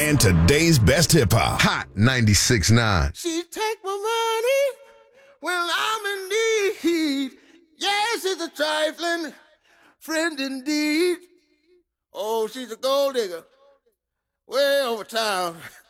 and today's best hip hop. Hot 96.9. She take my money when I'm in need. Yes, she's a trifling friend indeed. Oh, she's a gold digger way over town.